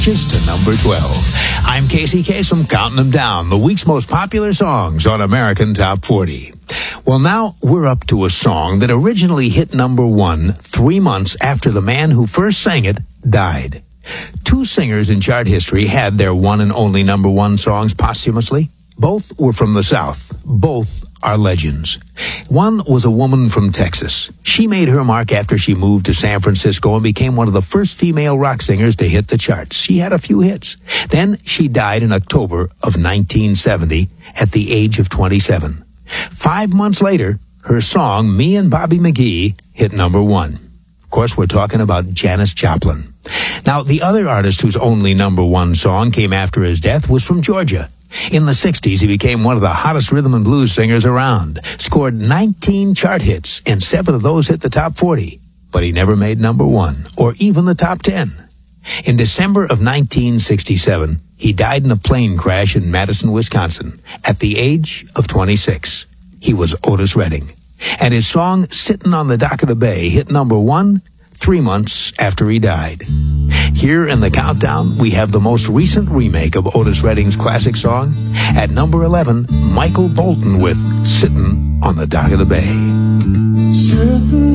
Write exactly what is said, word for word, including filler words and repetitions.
just to number twelve. I'm Casey Kasem, counting them down, the week's most popular songs on American Top forty. Well, now we're up to a song that originally hit number one three months after the man who first sang it died. Two singers in chart history had their one and only number one songs posthumously. Both were from the South. Both are legends. One was a woman from Texas. She made her mark after she moved to San Francisco and became one of the first female rock singers to hit the charts. She had a few hits. Then she died in October of nineteen seventy at the age of twenty-seven. Five months later, her song, Me and Bobby McGee, hit number one. Of course, we're talking about Janis Joplin. Now, the other artist whose only number one song came after his death was from Georgia. In the sixties, he became one of the hottest rhythm and blues singers around, scored nineteen chart hits, and seven of those hit the top forty. But he never made number one, or even the top ten. In December of nineteen sixty-seven, he died in a plane crash in Madison, Wisconsin, at the age of twenty-six. He was Otis Redding. And his song, Sittin' on the Dock of the Bay, hit number one three months after he died. Here in the countdown, we have the most recent remake of Otis Redding's classic song. At number eleven, Michael Bolton with Sittin' on the Dock of the Bay. Sittin'